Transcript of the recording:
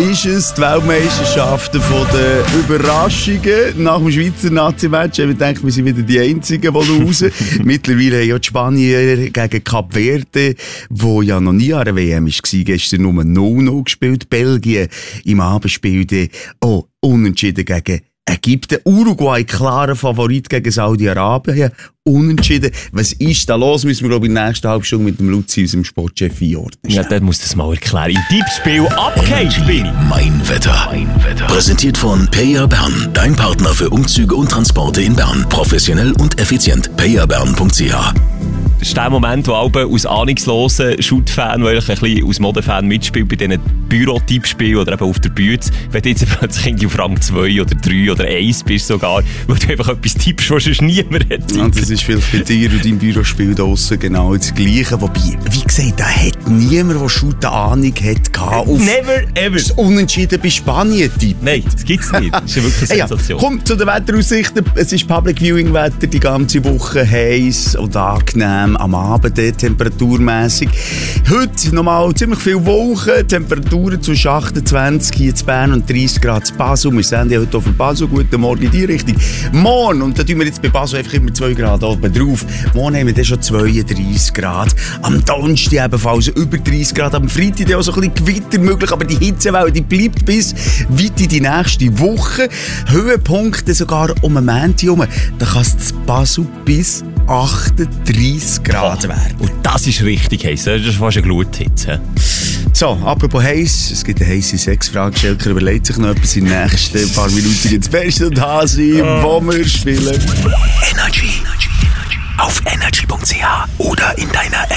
ist es die Weltmeisterschaften von den Überraschungen. Nach dem Schweizer Nazi-Match haben wir gedacht, wir sind wieder die Einzigen, die raus. Mittlerweile haben ja die Spanier gegen Kap Verde, wo ja noch nie an der WM war, gestern nur 0-0 gespielt. Belgien im Abendspiel unentschieden gegen Ägypten. Uruguay, klarer Favorit gegen Saudi-Arabien. Unentschieden. Was ist da los? Müssen wir, glaube ich, in der nächsten halben Stunde mit dem Luzi, unserem Sportchef, einordnen. Ja, der muss das mal erklären. Im Tippspiel abgehängt. Mein Wetter. Präsentiert von Peyer Bern. Dein Partner für Umzüge und Transporte in Bern. Professionell und effizient. peyerbern.ch. Das ist der Moment, wo alle aus ahnungslosen Shoot-Fan, der ein bisschen aus Modefan mitspielt, bei diesen Büro-Tippspielen oder eben auf der Bühne, wenn du jetzt plötzlich auf Rang 2 oder 3 oder 1 bist sogar, weil du einfach etwas tippst, was sonst niemand hat. Ja, das ist vielleicht bei dir und deinem Bürospiel draussen genau das Gleiche. Wobei, wie gesagt, da hat niemand, der Shoot eine Ahnung hat, auf Never ever. Das Unentschieden bei Spanien tippt. Nein, das gibt's nicht. Das ist ja wirklich eine Sensation. Komm zu den Wetteraussichten. Es ist Public Viewing Wetter die ganze Woche, heiß und angenehm. Am Abend temperaturmässig. Heute nochmal ziemlich viel Wolken, Temperaturen zwischen 28 hier in Bern und 30 Grad in Basel. Wir sind ja heute auf Basel. Guten Morgen in die Richtung. Morgen, und da tun wir jetzt bei Basel einfach immer 2 Grad oben drauf. Morgen haben wir dann schon 32 Grad. Am Donnerstag ebenfalls über 30 Grad. Am Freitag auch so ein bisschen Gewitter möglich, aber die Hitzewelle, die bleibt bis weit in die nächste Woche. Höhepunkte sogar um einen Montag herum. Da kann es in Basel bis 38 Grad werden. Und das ist richtig heiß. Das ist fast eine Gluthitze. So, apropos heiß, es gibt eine heisse Sexfrage. Schelker überlegt sich noch etwas in den nächsten paar Minuten ins Beste und Hasi, wo wir spielen. Energy. Auf energy.ch oder in deiner